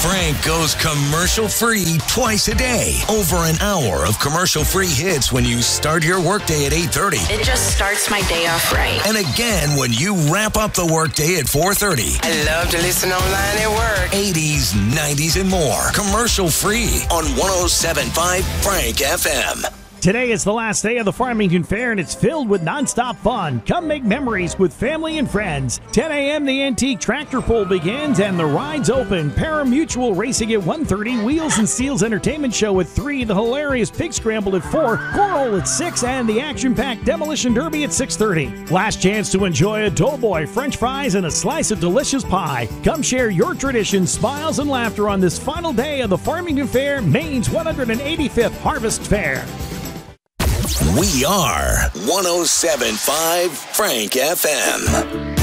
Frank goes commercial-free twice a day. Over an hour of commercial-free hits when you start your workday at 8:30. It just starts my day off right. And again when you wrap up the workday at 4:30. I love to listen online at work. 80s, 90s, and more. Commercial-free on 107.5 Frank FM. Today is the last day of the Farmington Fair, and it's filled with nonstop fun. Come make memories with family and friends. 10 a.m. the antique tractor pull begins, and the rides open. Paramutual racing at 1:30, Wheels and Steels Entertainment Show at 3, the hilarious Pig Scramble at 4, Coral at 6, and the action-packed Demolition Derby at 6:30. Last chance to enjoy a Doughboy, French fries, and a slice of delicious pie. Come share your traditions, smiles, and laughter on this final day of the Farmington Fair, Maine's 185th Harvest Fair. We are 107.5 Frank FM.